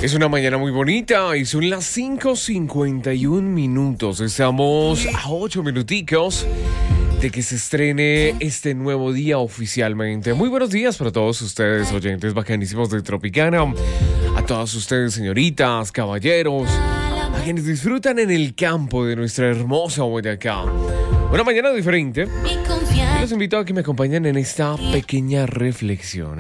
Es una mañana muy bonita y son las 5:51. Estamos a 8 minuticos de que se estrene este nuevo día oficialmente. Muy buenos días para todos ustedes, oyentes bacanísimos de Tropicana. A todas ustedes, señoritas, caballeros, a quienes disfrutan en el campo de nuestra hermosa Boyacá. Una mañana diferente. Y los invito a que me acompañen en esta pequeña reflexión,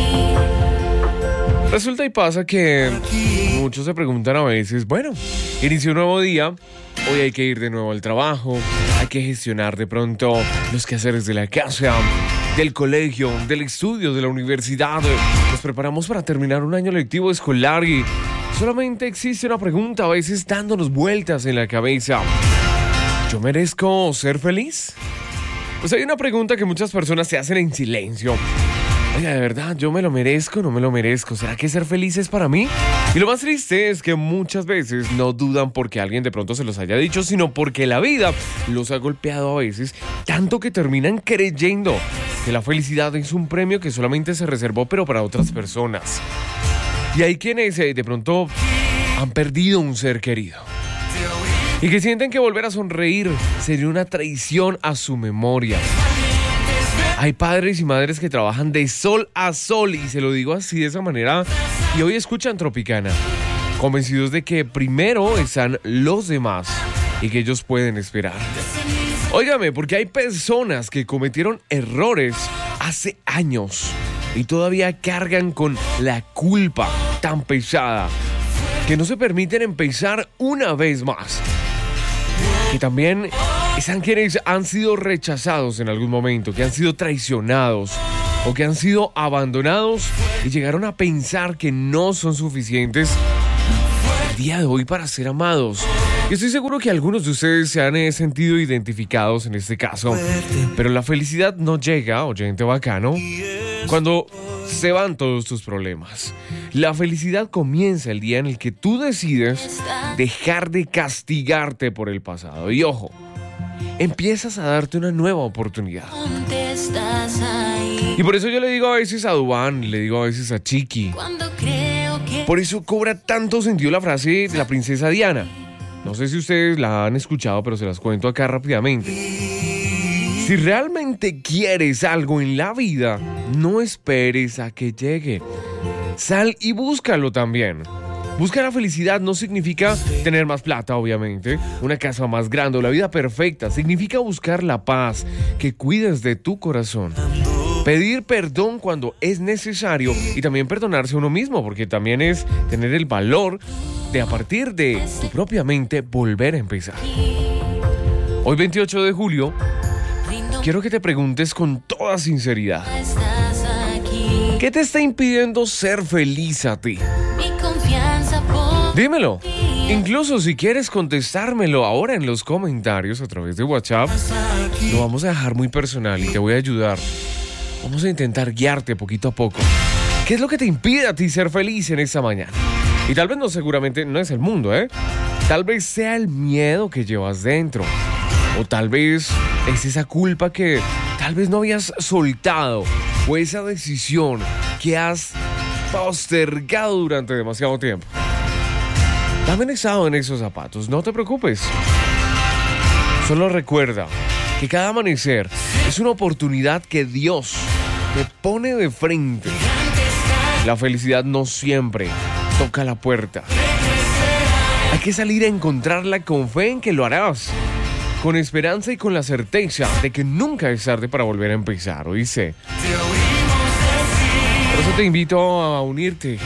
Resulta y pasa que muchos se preguntan a veces, bueno, inició un nuevo día, hoy hay que ir de nuevo al trabajo, hay que gestionar de pronto los quehaceres de la casa, del colegio, del estudio, de la universidad. Nos preparamos para terminar un año lectivo escolar y solamente existe una pregunta a veces dándonos vueltas en la cabeza. ¿Yo merezco ser feliz? Pues hay una pregunta que muchas personas se hacen en silencio. Oiga, de verdad, ¿yo me lo merezco o no me lo merezco? ¿Será que ser feliz es para mí? Y lo más triste es que muchas veces no dudan porque alguien de pronto se los haya dicho, sino porque la vida los ha golpeado a veces, tanto que terminan creyendo que la felicidad es un premio que solamente se reservó, pero para otras personas. Y hay quienes de pronto han perdido un ser querido y que sienten que volver a sonreír sería una traición a su memoria. Hay padres y madres que trabajan de sol a sol, y se lo digo así de esa manera, y hoy escuchan Tropicana, convencidos de que primero están los demás y que ellos pueden esperar. Óigame, porque hay personas que cometieron errores hace años y todavía cargan con la culpa tan pesada que no se permiten empezar una vez más. Que también están quienes han sido rechazados en algún momento, que han sido traicionados o que han sido abandonados y llegaron a pensar que no son suficientes el día de hoy para ser amados. Y estoy seguro que algunos de ustedes se han sentido identificados en este caso, pero la felicidad no llega, oyente bacano, cuando se van todos tus problemas. La felicidad comienza el día en el que tú decides dejar de castigarte por el pasado. Y ojo, empiezas a darte una nueva oportunidad. Y por eso yo le digo a veces a Duván, le digo a veces a Chiqui. Por eso cobra tanto sentido la frase de la princesa Diana. No sé si ustedes la han escuchado, pero se las cuento acá rápidamente. Si realmente quieres algo en la vida, no esperes a que llegue. Sal y búscalo también. Buscar la felicidad no significa tener más plata, obviamente, una casa más grande o la vida perfecta. Significa buscar la paz, que cuides de tu corazón. Pedir perdón cuando es necesario y también perdonarse a uno mismo, porque también es tener el valor de, a partir de tu propia mente, volver a empezar. Hoy, 28 de julio, quiero que te preguntes con toda sinceridad: ¿qué te está impidiendo ser feliz a ti? Dímelo. Incluso si quieres contestármelo ahora en los comentarios a través de WhatsApp, lo vamos a dejar muy personal y te voy a ayudar. Vamos a intentar guiarte poquito a poco. ¿Qué es lo que te impide a ti ser feliz en esta mañana? Y tal vez no, seguramente no es el mundo, Tal vez sea el miedo que llevas dentro. O tal vez es esa culpa que tal vez no habías soltado. O esa decisión que has postergado durante demasiado tiempo. También he estado en esos zapatos, no te preocupes. Solo recuerda que cada amanecer es una oportunidad que Dios te pone de frente. La felicidad no siempre toca la puerta. Hay que salir a encontrarla con fe en que lo harás, con esperanza y con la certeza de que nunca es tarde para volver a empezar, ¿oíste? Por eso te invito a unirte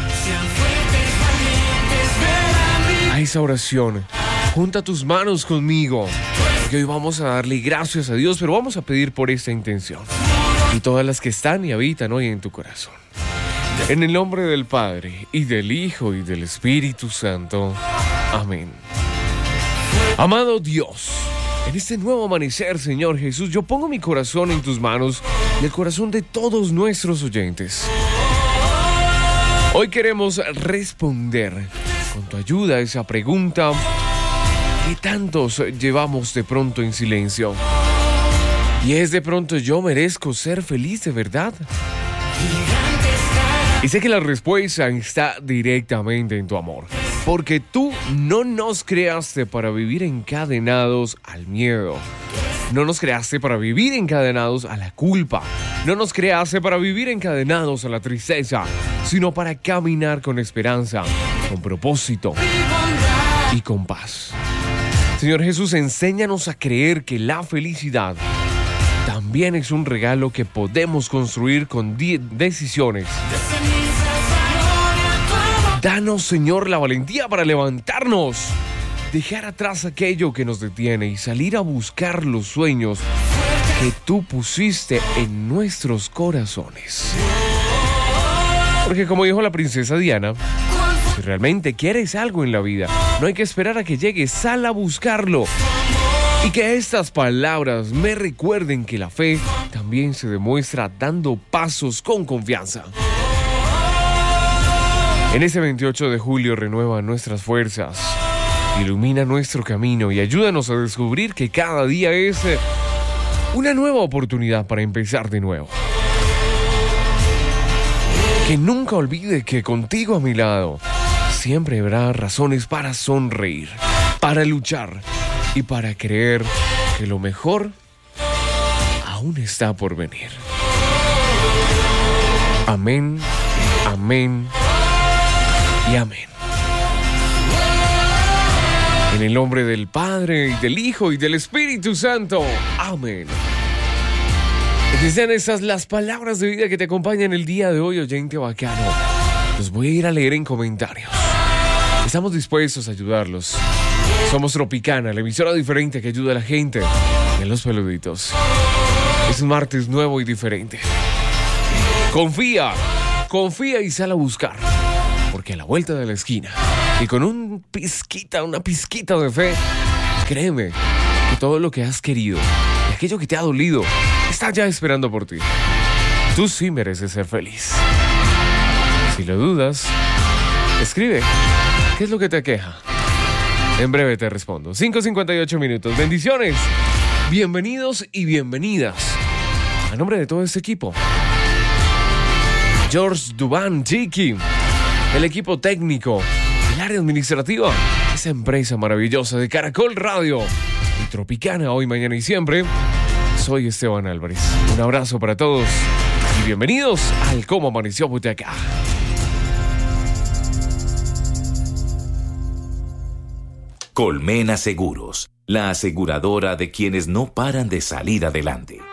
a esa oración. Junta tus manos conmigo, porque hoy vamos a darle gracias a Dios, pero vamos a pedir por esta intención y todas las que están y habitan hoy en tu corazón. En el nombre del Padre, y del Hijo, y del Espíritu Santo. Amén. Amado Dios, en este nuevo amanecer, Señor Jesús, yo pongo mi corazón en tus manos y el corazón de todos nuestros oyentes. Hoy queremos responder con tu ayuda a esa pregunta que tantos llevamos de pronto en silencio. Y es de pronto: ¿yo merezco ser feliz de verdad? Y sé que la respuesta está directamente en tu amor. Porque tú no nos creaste para vivir encadenados al miedo. No nos creaste para vivir encadenados a la culpa. No nos creaste para vivir encadenados a la tristeza, sino para caminar con esperanza, con propósito y con paz. Señor Jesús, enséñanos a creer que la felicidad también es un regalo que podemos construir con decisiones. Danos, Señor, la valentía para levantarnos, dejar atrás aquello que nos detiene y salir a buscar los sueños que tú pusiste en nuestros corazones. Porque como dijo la princesa Diana, si realmente quieres algo en la vida, no hay que esperar a que llegue, sal a buscarlo. Y que estas palabras me recuerden que la fe también se demuestra dando pasos con confianza. En este 28 de julio renueva nuestras fuerzas, ilumina nuestro camino y ayúdanos a descubrir que cada día es una nueva oportunidad para empezar de nuevo. Que nunca olvide que contigo a mi lado siempre habrá razones para sonreír, para luchar y para creer que lo mejor aún está por venir. Amén, amén y amén. En el nombre del Padre, y del Hijo, y del Espíritu Santo. Amén. Que sean esas las palabras de vida que te acompañan el día de hoy, oyente bacano. Los voy a ir a leer en comentarios. Estamos dispuestos a ayudarlos. Somos Tropicana, la emisora diferente que ayuda a la gente en los peluditos. Es un martes nuevo y diferente. Confía y sal a buscar. Porque a la vuelta de la esquina y con una pizquita de fe, créeme que todo lo que has querido y aquello que te ha dolido está ya esperando por ti. Tú sí mereces ser feliz. Si lo dudas, escribe. ¿Qué es lo que te aqueja? En breve te respondo. 5:58 minutos. Bendiciones. Bienvenidos y bienvenidas. A nombre de todo este equipo. George Dubán, Chiqui. El equipo técnico, el área administrativa, esa empresa maravillosa de Caracol Radio y Tropicana, hoy, mañana y siempre. Soy Esteban Álvarez. Un abrazo para todos y bienvenidos al Cómo Amaneció Boyacá. Colmena Seguros, la aseguradora de quienes no paran de salir adelante.